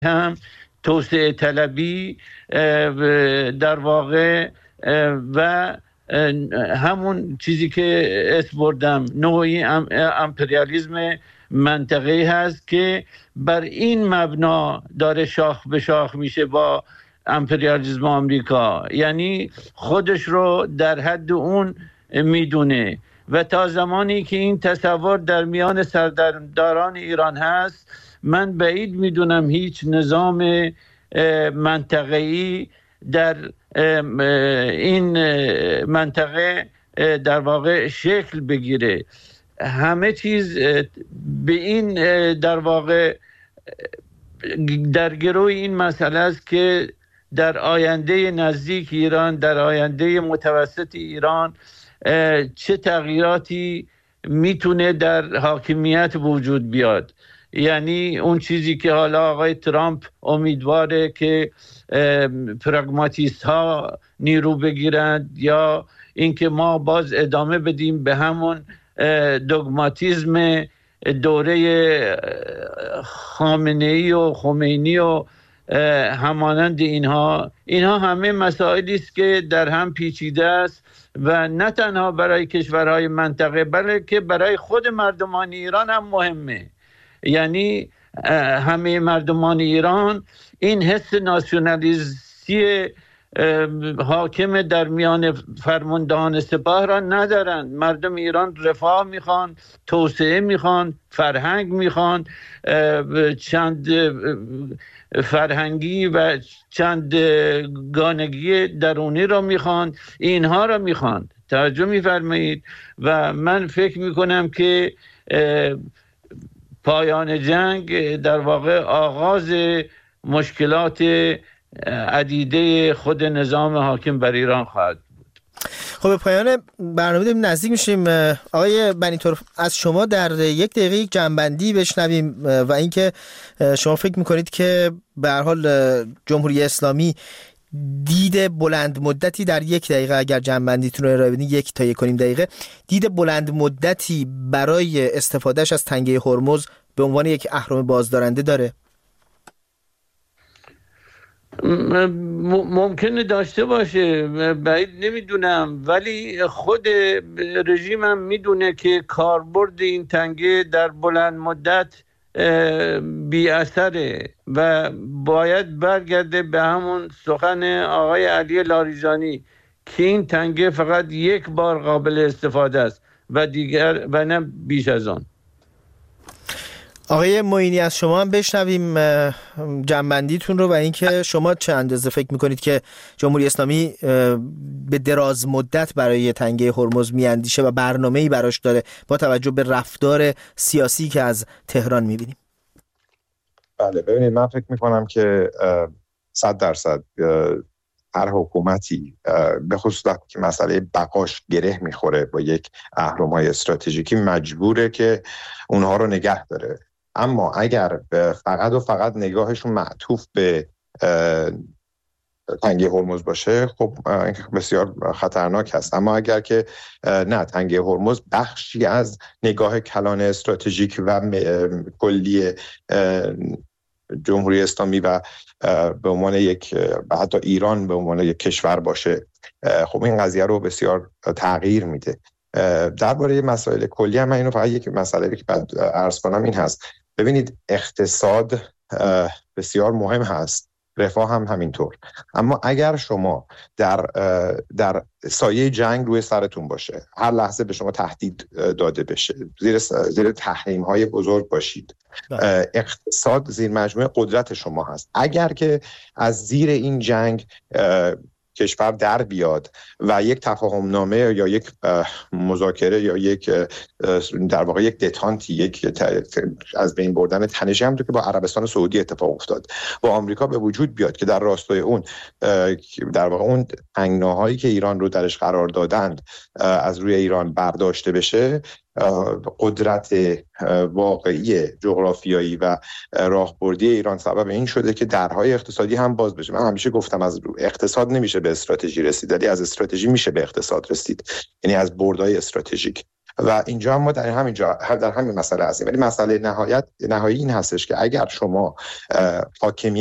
هم توسعه طلبی در واقع و همون چیزی که اسم بردم نوعی امپریالیسم منطقه‌ای هست که بر این مبنا داره شاخ به شاخ میشه با امپریالیسم آمریکا، یعنی خودش رو در حد اون میدونه و تا زمانی که این تصور در میان سرداران ایران هست من بعید میدونم هیچ نظام منطقه‌ای در این منطقه در واقع شکل بگیره. همه چیز به این در واقع در گروه این مسئله است که در آینده نزدیک ایران، در آینده متوسط ایران چه تغییراتی میتونه در حاکمیت وجود بیاد. یعنی اون چیزی که حالا آقای ترامپ امیدواره که پراگماتیست ها نیرو بگیرند یا اینکه ما باز ادامه بدیم به همون دوگماتیسم دوره خامنه‌ای و خمینی و همانند اینها همه مسائلی است که در هم پیچیده است و نه تنها برای کشورهای منطقه بلکه برای خود مردمان ایران هم مهمه. یعنی همه مردمان ایران این حس ناسیونالیستی حاکم در میان فرماندهان سپاه را ندارند. مردم ایران رفاه میخوان، توسعه میخوان، فرهنگ میخوان، چند فرهنگی و چند گانگی درونی را میخوان، اینها را میخوان. توجه میفرمایید و من فکر میکنم که پایان جنگ در واقع آغاز مشکلات عدیده خود نظام حاکم بر ایران خواهد بود. خب به پایان برنامه داریم نزدیک میشیم. آقای بنی‌طور از شما در یک دقیقه یک جنبندی بشنویم و اینکه شما فکر میکنید که به هر حال جمهوری اسلامی دید بلند مدتی در یک دقیقه اگر جنبندیتون رو ارائه بدین، 1 تا 1.5 دقیقه، دید بلند مدتی برای استفادهش از تنگه هرمز به عنوان یک اهرم بازدارنده داره؟ ممکنه داشته باشه، بعید نمیدونم، ولی خود رژیم هم میدونه که کاربرد این تنگه در بلند مدت بی اثره و باید برگرده به همون سخن آقای علی لاریجانی که این تنگه فقط یک بار قابل استفاده است و دیگر و نه بیش از آن. آقای معینی از شما هم بشنویم جنبندیتون رو و اینکه شما چه اندازه فکر میکنید که جمهوری اسلامی به دراز مدت برای تنگه هرمز میاندیشه و برنامه‌ای براش داره با توجه به رفتار سیاسی که از تهران میبینیم. بله ببینید، من فکر میکنم که 100% هر حکومتی به خصوص که مسئله بقاش گره میخوره با یک اهرم‌های استراتژیکی مجبوره که اونها رو نگه داره. اما اگر فقط و فقط نگاهشون معطوف به تنگه هرمز باشه، خب این بسیار خطرناک هست. اما اگر که نه، تنگه هرمز بخشی از نگاه کلان استراتژیک و کلی جمهوری اسلامی و به عنوان یک حتی ایران به عنوان یک کشور باشه، خب این قضیه رو بسیار تغییر میده. درباره مسائل کلی هم من اینو فقط یک مسئله که بعد عرض کنم این هست. ببینید، اقتصاد بسیار مهم هست، رفاه هم همینطور، اما اگر شما در سایه جنگ روی سرتون باشه، هر لحظه به شما تهدید داده بشه، زیر تحریم های بزرگ باشید، اقتصاد زیر مجموعه قدرت شما هست. اگر که از زیر این جنگ کشور در بیاد و یک تفاهم نامه یا یک مذاکره یا یک در واقع یک دتانتی، یک از بین بردن تنشه، همونطور که با عربستان سعودی اتفاق افتاد، با آمریکا به وجود بیاد که در راستای اون در واقع اون تنگناهایی که ایران رو درش قرار دادند از روی ایران برداشته بشه، قدرت واقعی جغرافیایی و راهبردی ایران سبب این شده که درهای اقتصادی هم باز بشه. من همیشه گفتم از اقتصاد نمیشه به استراتژی رسید، ولی از استراتژی میشه به اقتصاد رسید، یعنی از بردهای استراتژیک. و اینجا ما در همین مسئله هستیم. ولی مسئله نهایی این هستش که اگر شما حاکمیت